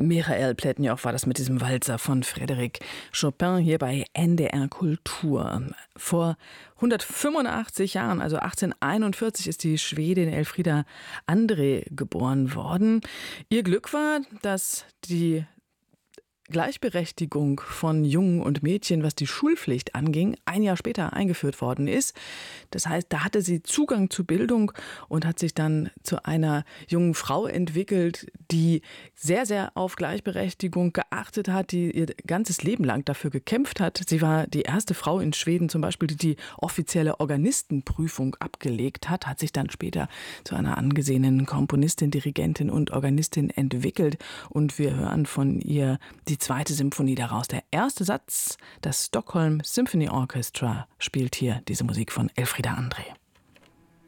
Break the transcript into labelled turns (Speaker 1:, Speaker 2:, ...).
Speaker 1: Michael Pletnjow war das mit diesem Walzer von Frédéric Chopin hier bei NDR Kultur. Vor 185 Jahren, also 1841, ist die Schwedin Elfriede André geboren worden. Ihr Glück war, dass die Gleichberechtigung von Jungen und Mädchen, was die Schulpflicht anging, ein Jahr später eingeführt worden ist. Das heißt, da hatte sie Zugang zu Bildung und hat sich dann zu einer jungen Frau entwickelt, die sehr, sehr auf Gleichberechtigung geachtet hat, die ihr ganzes Leben lang dafür gekämpft hat. Sie war die erste Frau in Schweden zum Beispiel, die die offizielle Organistenprüfung abgelegt hat sich dann später zu einer angesehenen Komponistin, Dirigentin und Organistin entwickelt. Und wir hören von ihr die zweite Symphonie daraus. Der erste Satz, das Stockholm Symphony Orchestra spielt hier diese Musik von Elfriede André.